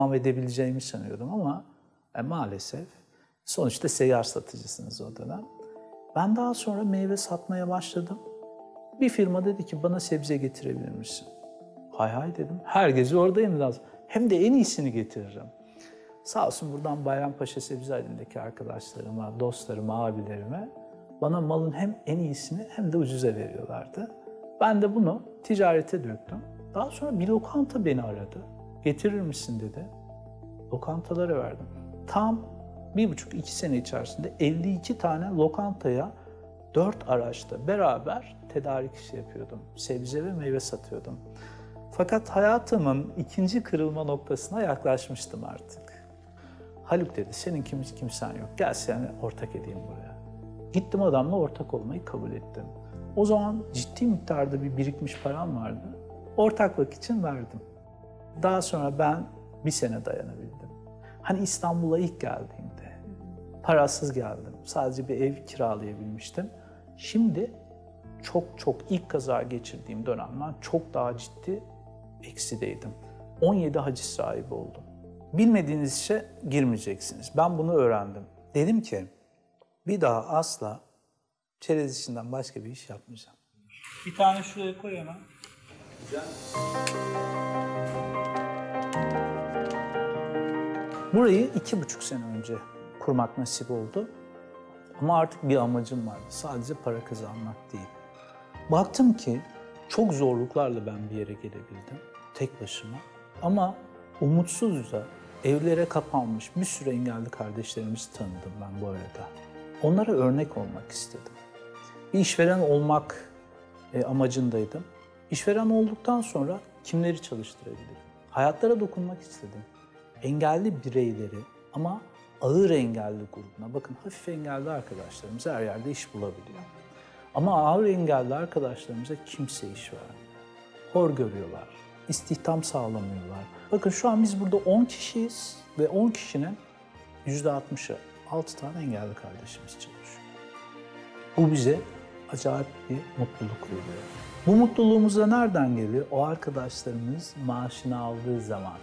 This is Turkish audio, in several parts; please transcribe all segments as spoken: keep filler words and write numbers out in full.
devam edebileceğimi sanıyordum ama e, maalesef sonuçta seyyar satıcısınız o dönem. Ben daha sonra meyve satmaya başladım. Bir firma dedi ki bana sebze getirebilir misin? Hay hay dedim. Her gece oradayım lazım. Hem de en iyisini getiririm. Sağ olsun buradan Bayrampaşa Sebzehalindeki arkadaşlarıma, dostlarıma, abilerime bana malın hem en iyisini hem de ucuza veriyorlardı. Ben de bunu ticarete döktüm. Daha sonra bir lokanta beni aradı. Getirir misin dedi. Lokantalara verdim. Tam bir buçuk iki sene içerisinde elli iki tane lokantaya dört araçta beraber tedarik işi yapıyordum. Sebze ve meyve satıyordum. Fakat hayatımın ikinci kırılma noktasına yaklaşmıştım artık. Haluk dedi, senin kim, kimsen yok. Gel seni ortak edeyim buraya. Gittim adamla ortak olmayı kabul ettim. O zaman ciddi miktarda bir birikmiş param vardı. Ortaklık için verdim. Daha sonra ben bir sene dayanabildim. Hani İstanbul'a ilk geldiğimde parasız geldim. Sadece bir ev kiralayabilmiştim. Şimdi çok çok ilk kaza geçirdiğim dönemden çok daha ciddi eksideydim. on yedi haciz sahibi oldum. Bilmediğiniz işe girmeyeceksiniz. Ben bunu öğrendim. Dedim ki bir daha asla çerez işinden başka bir iş yapmayacağım. Bir tane şuraya koy hemen. Güzel. Burayı iki buçuk sene önce kurmak nasip oldu. Ama artık bir amacım vardı. Sadece para kazanmak değil. Baktım ki çok zorluklarla ben bir yere gelebildim. Tek başıma. Ama umutsuzca evlere kapanmış bir sürü engelli kardeşlerimizi tanıdım ben bu arada. Onlara örnek olmak istedim. Bir işveren olmak e, amacındaydım. İşveren olduktan sonra kimleri çalıştırabilirim? Hayatlara dokunmak istedim. Engelli bireyleri ama ağır engelli grubuna, bakın hafif engelli arkadaşlarımız her yerde iş bulabiliyor. Ama ağır engelli arkadaşlarımıza kimse iş vermiyor. Hor görüyorlar, istihdam sağlamıyorlar. Bakın şu an biz burada on kişiyiz ve on kişinin yüzde altmışı, altı tane engelli kardeşimiz çalışıyor. Bu bize acayip bir mutluluk veriyor. Bu mutluluğumuz da nereden geliyor? O arkadaşlarımız maaşını aldığı zaman,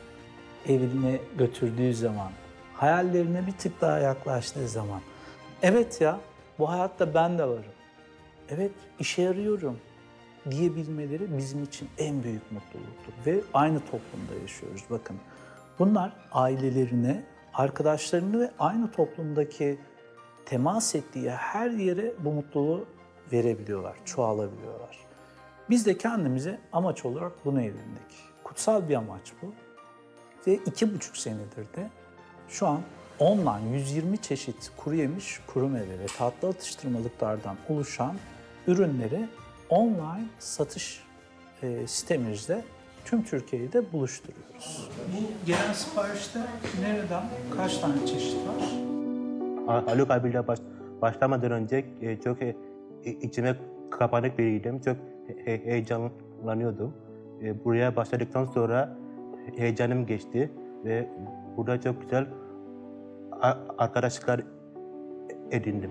evine götürdüğü zaman, hayallerine bir tık daha yaklaştığı zaman. Evet ya, bu hayatta ben de varım. Evet, işe yarıyorum diyebilmeleri bizim için en büyük mutluluktur. Ve aynı toplumda yaşıyoruz bakın. Bunlar ailelerine, arkadaşlarını ve aynı toplumdaki temas ettiği her yere bu mutluluğu verebiliyorlar, çoğalabiliyorlar. Biz de kendimize amaç olarak bunu edindik. Kutsal bir amaç bu. Ve iki buçuk senedir de şu an online yüz yirmi çeşit kuru yemiş, kuru meyve ve tatlı atıştırmalıklardan oluşan ürünleri online satış e, sitemizde tüm Türkiye'yi de buluşturuyoruz. Bu gelen siparişte nereden, kaç tane çeşit var? Haluk abiyle baş, başlamadan önce e, çok e, içime kapanık biriydim. Çok he, heyecanlanıyordum. E, buraya başladıktan sonra heyecanım geçti ve burada çok güzel arkadaşlıklar edindim.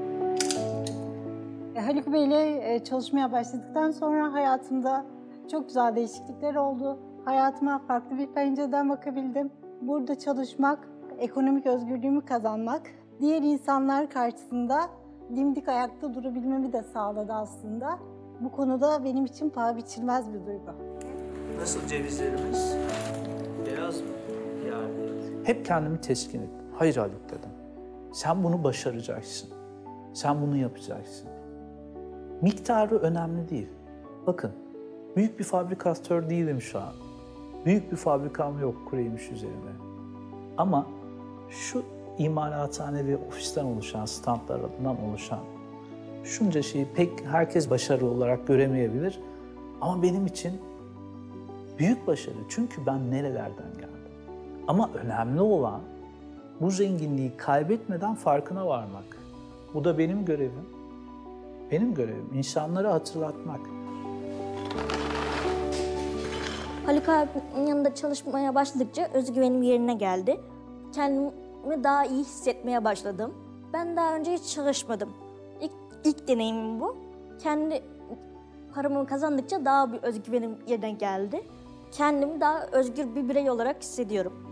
Haluk Bey ile çalışmaya başladıktan sonra hayatımda çok güzel değişiklikler oldu. Hayatıma farklı bir pencereden bakabildim. Burada çalışmak, ekonomik özgürlüğümü kazanmak, diğer insanlar karşısında dimdik ayakta durabilmemi de sağladı aslında. Bu konuda benim için paha biçilmez bir duygu. Nasıl cevizlerimiz? Beyaz mı? Yani. Hep kendimi teskin ettim. Hayır Haluk dedim. Sen bunu başaracaksın. Sen bunu yapacaksın. Miktarı önemli değil. Bakın, büyük bir fabrikatör değilim şu an. Büyük bir fabrikam yok kuru yemiş üzerine. Ama şu imalathane ve ofisten oluşan, standlardan oluşan şunca şeyi pek herkes başarı olarak göremeyebilir. Ama benim için büyük başarı. Çünkü ben nerelerden geldim. Ama önemli olan bu zenginliği kaybetmeden farkına varmak. Bu da benim görevim. Benim görevim insanlara hatırlatmak. Haluk abinin yanında çalışmaya başladıkça özgüvenim yerine geldi. Kendimi daha iyi hissetmeye başladım. Ben daha önce hiç çalışmadım. İlk, ilk deneyimim bu. Kendi paramı kazandıkça daha bir özgüvenim yerine geldi. Kendimi daha özgür bir birey olarak hissediyorum.